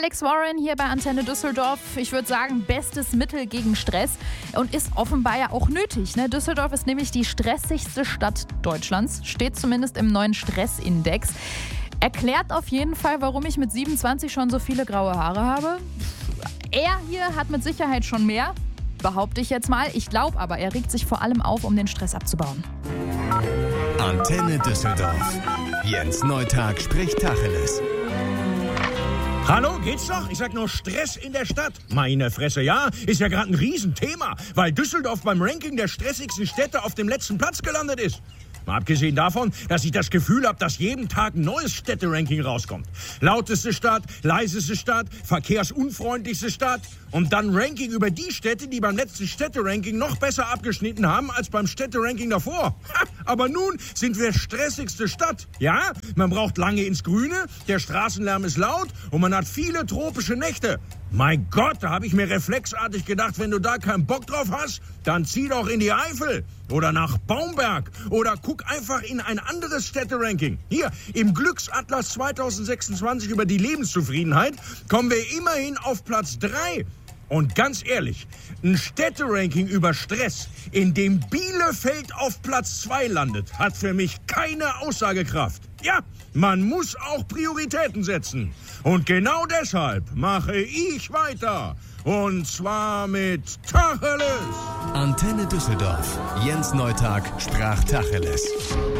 Alex Warren hier bei Antenne Düsseldorf. Ich würde sagen, bestes Mittel gegen Stress und ist offenbar ja auch nötig. Ne? Düsseldorf ist nämlich die stressigste Stadt Deutschlands, steht zumindest im neuen Stressindex. Erklärt auf jeden Fall, warum ich mit 27 schon so viele graue Haare habe. Er hier hat mit Sicherheit schon mehr, behaupte ich jetzt mal. Ich glaube aber, er regt sich vor allem auf, um den Stress abzubauen. Antenne Düsseldorf. Jens Neutag spricht Tacheles. Hallo, geht's doch? Ich sag nur Stress in der Stadt. Meine Fresse, ja, ist ja gerade ein Riesenthema, weil Düsseldorf beim Ranking der stressigsten Städte auf dem letzten Platz gelandet ist. Mal abgesehen davon, dass ich das Gefühl habe, dass jeden Tag ein neues Städteranking rauskommt. Lauteste Stadt, leiseste Stadt, verkehrsunfreundlichste Stadt und dann Ranking über die Städte, die beim letzten Städteranking noch besser abgeschnitten haben als beim Städteranking davor. Ha, aber nun sind wir stressigste Stadt. Ja, man braucht lange ins Grüne, der Straßenlärm ist laut und man hat viele tropische Nächte. Mein Gott, da habe ich mir reflexartig gedacht, wenn du da keinen Bock drauf hast, dann zieh doch in die Eifel oder nach Baumberg oder guck einfach in ein anderes Städteranking. Hier, im Glücksatlas 2026 über die Lebenszufriedenheit kommen wir immerhin auf Platz 3. Und ganz ehrlich, ein Städteranking über Stress, in dem Bielefeld auf Platz 2 landet, hat für mich keine Aussagekraft. Ja, man muss auch Prioritäten setzen. Und genau deshalb mache ich weiter. Und zwar mit Tacheles. Antenne Düsseldorf. Jens Neutag sprach Tacheles.